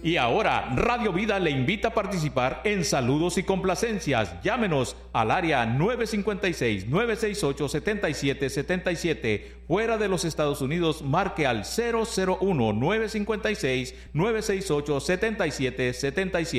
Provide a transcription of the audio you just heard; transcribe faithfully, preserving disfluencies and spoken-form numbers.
Y ahora, Radio Vida le invita a participar en Saludos y Complacencias. Llámenos al área nueve cinco seis, nueve seis ocho, siete siete siete siete. Fuera de los Estados Unidos, marque al cero cero uno, nueve cinco seis, nueve seis ocho, siete siete siete siete.